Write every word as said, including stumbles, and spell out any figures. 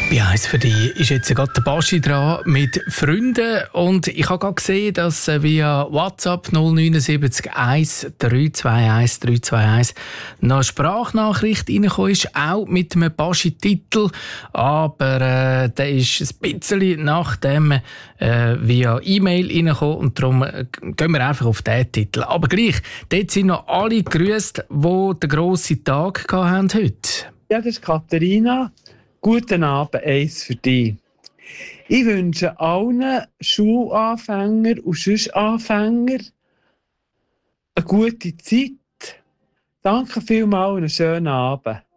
Bei eins für dich ist jetzt gerade der Baschi dran mit Freunden und ich habe gerade gesehen, dass via WhatsApp null neun sieben eins drei zwei eins drei zwei eins noch eine Sprachnachricht reingekommen ist, auch mit einem Baschi-Titel, aber äh, der ist ein bisschen nach dem äh, via E-Mail reingekommen und darum äh, gehen wir einfach auf diesen Titel. Aber gleich, dort sind noch alle gegrüßt, die den grossen Tag hatten heute. Ja, das ist Katharina. Guten Abend, eins für dich. Ich wünsche allen Schulanfängern und sonst Anfänger eine gute Zeit. Danke vielmals und einen schönen Abend.